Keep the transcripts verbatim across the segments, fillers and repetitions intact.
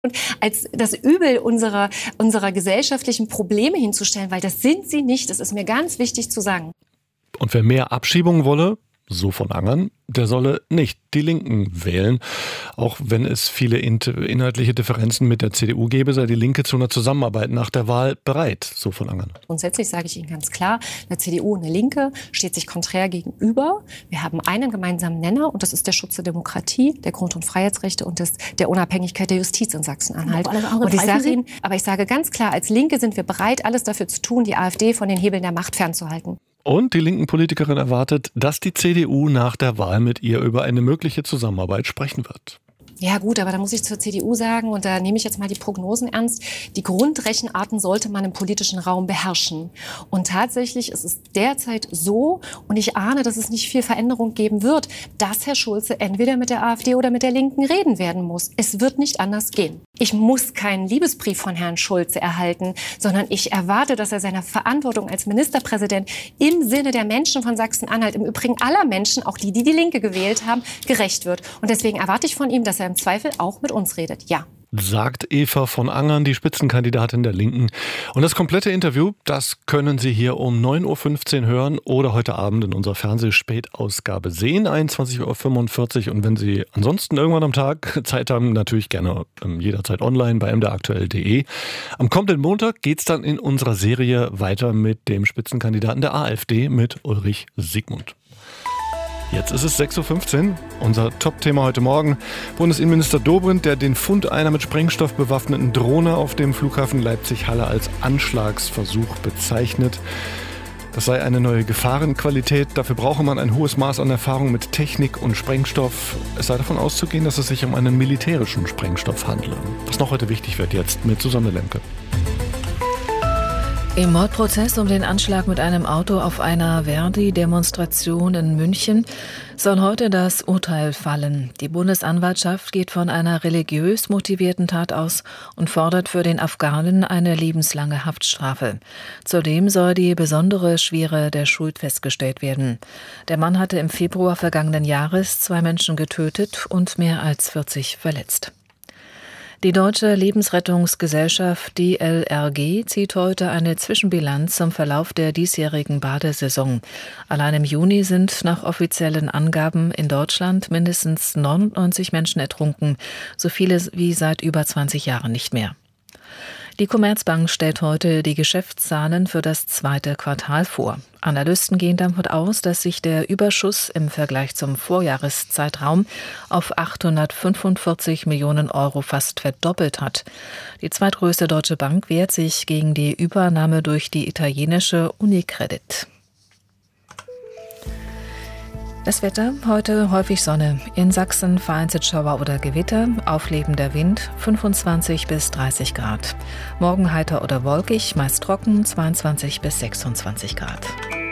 als das Übel unserer, unserer gesellschaftlichen Probleme hinzustellen, weil das sind sie nicht. Das ist mir ganz wichtig zu sagen. Und wer mehr Abschiebungen wolle, so von Angern, der solle nicht die Linken wählen. Auch wenn es viele inhaltliche Differenzen mit der C D U gäbe, sei die Linke zu einer Zusammenarbeit nach der Wahl bereit, so von Angern. Grundsätzlich sage ich Ihnen ganz klar, eine C D U und eine Linke steht sich konträr gegenüber. Wir haben einen gemeinsamen Nenner und das ist der Schutz der Demokratie, der Grund- und Freiheitsrechte und des, der Unabhängigkeit der Justiz in Sachsen-Anhalt. Und ich sage Ihnen, aber ich sage ganz klar, als Linke sind wir bereit, alles dafür zu tun, die AfD von den Hebeln der Macht fernzuhalten. Und die linken Politikerin erwartet, dass die C D U nach der Wahl mit ihr über eine mögliche Zusammenarbeit sprechen wird. Ja gut, aber da muss ich zur C D U sagen, und da nehme ich jetzt mal die Prognosen ernst, die Grundrechenarten sollte man im politischen Raum beherrschen. Und tatsächlich ist es derzeit so, und ich ahne, dass es nicht viel Veränderung geben wird, dass Herr Schulze entweder mit der AfD oder mit der Linken reden werden muss. Es wird nicht anders gehen. Ich muss keinen Liebesbrief von Herrn Schulze erhalten, sondern ich erwarte, dass er seiner Verantwortung als Ministerpräsident im Sinne der Menschen von Sachsen-Anhalt, im Übrigen aller Menschen, auch die, die die Linke gewählt haben, gerecht wird. Und deswegen erwarte ich von ihm, dass er im Zweifel auch mit uns redet, ja. Sagt Eva von Angern, die Spitzenkandidatin der Linken. Und das komplette Interview, das können Sie hier um neun Uhr fünfzehn hören oder heute Abend in unserer Fernsehspätausgabe sehen, einundzwanzig Uhr fünfundvierzig. Und wenn Sie ansonsten irgendwann am Tag Zeit haben, natürlich gerne jederzeit online bei m d r aktuell punkt d e. Am kommenden Montag geht's dann in unserer Serie weiter mit dem Spitzenkandidaten der AfD, mit Ulrich Siegmund. Jetzt ist es sechs Uhr fünfzehn. Unser Top-Thema heute Morgen. Bundesinnenminister Dobrindt, der den Fund einer mit Sprengstoff bewaffneten Drohne auf dem Flughafen Leipzig-Halle als Anschlagsversuch bezeichnet. Das sei eine neue Gefahrenqualität. Dafür brauche man ein hohes Maß an Erfahrung mit Technik und Sprengstoff. Es sei davon auszugehen, dass es sich um einen militärischen Sprengstoff handle. Was noch heute wichtig wird jetzt mit Susanne Lemke. Im Mordprozess um den Anschlag mit einem Auto auf einer Verdi-Demonstration in München soll heute das Urteil fallen. Die Bundesanwaltschaft geht von einer religiös motivierten Tat aus und fordert für den Afghanen eine lebenslange Haftstrafe. Zudem soll die besondere Schwere der Schuld festgestellt werden. Der Mann hatte im Februar vergangenen Jahres zwei Menschen getötet und mehr als vierzig verletzt. Die Deutsche Lebensrettungsgesellschaft D L R G zieht heute eine Zwischenbilanz zum Verlauf der diesjährigen Badesaison. Allein im Juni sind nach offiziellen Angaben in Deutschland mindestens neunundneunzig Menschen ertrunken, so viele wie seit über zwanzig Jahren nicht mehr. Die Commerzbank stellt heute die Geschäftszahlen für das zweite Quartal vor. Analysten gehen davon aus, dass sich der Überschuss im Vergleich zum Vorjahreszeitraum auf achthundertfünfundvierzig Millionen Euro fast verdoppelt hat. Die zweitgrößte deutsche Bank wehrt sich gegen die Übernahme durch die italienische Unicredit. Das Wetter, heute häufig Sonne. In Sachsen vereinzelt Schauer oder Gewitter, auflebender Wind, fünfundzwanzig bis dreißig Grad. Morgen heiter oder wolkig, meist trocken, zweiundzwanzig bis sechsundzwanzig Grad.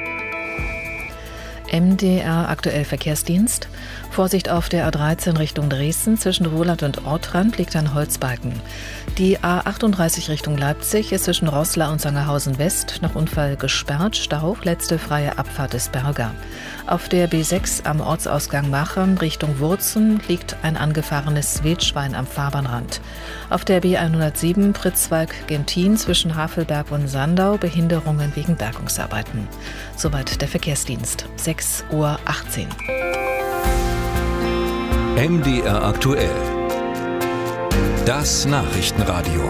M D R aktuell Verkehrsdienst. Vorsicht auf der A dreizehn Richtung Dresden. Zwischen Roland und Ortrand liegt ein Holzbalken. Die A achtunddreißig Richtung Leipzig ist zwischen Roßla und Sangerhausen West nach Unfall gesperrt. Stau, letzte freie Abfahrt ist Berger. Auf der B sechs am Ortsausgang Machern Richtung Wurzen liegt ein angefahrenes Wildschwein am Fahrbahnrand. Auf der B hundertsieben Pritzwalk-Gentin zwischen Havelberg und Sandau Behinderungen wegen Bergungsarbeiten. Soweit der Verkehrsdienst. sechs Uhr achtzehn. M D R aktuell. Das Nachrichtenradio.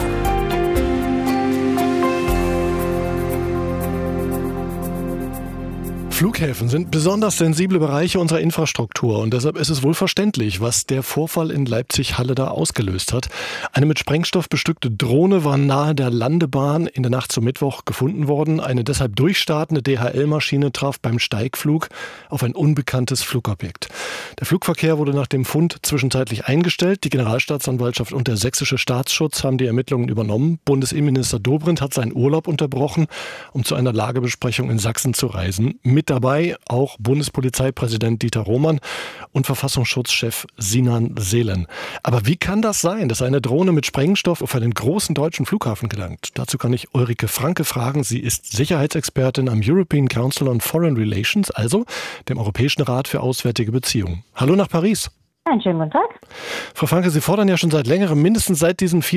Flughäfen sind besonders sensible Bereiche unserer Infrastruktur und deshalb ist es wohl verständlich, was der Vorfall in Leipzig-Halle da ausgelöst hat. Eine mit Sprengstoff bestückte Drohne war nahe der Landebahn in der Nacht zum Mittwoch gefunden worden. Eine deshalb durchstartende D H L-Maschine traf beim Steigflug auf ein unbekanntes Flugobjekt. Der Flugverkehr wurde nach dem Fund zwischenzeitlich eingestellt. Die Generalstaatsanwaltschaft und der sächsische Staatsschutz haben die Ermittlungen übernommen. Bundesinnenminister Dobrindt hat seinen Urlaub unterbrochen, um zu einer Lagebesprechung in Sachsen zu reisen. Mit dabei auch Bundespolizeipräsident Dieter Roman und Verfassungsschutzchef Sinan Selen. Aber wie kann das sein, dass eine Drohne mit Sprengstoff auf einen großen deutschen Flughafen gelangt? Dazu kann ich Ulrike Franke fragen. Sie ist Sicherheitsexpertin am European Council on Foreign Relations, also dem Europäischen Rat für Auswärtige Beziehungen. Hallo nach Paris. Einen schönen guten Tag. Frau Franke, Sie fordern ja schon seit längerem, mindestens seit diesen vier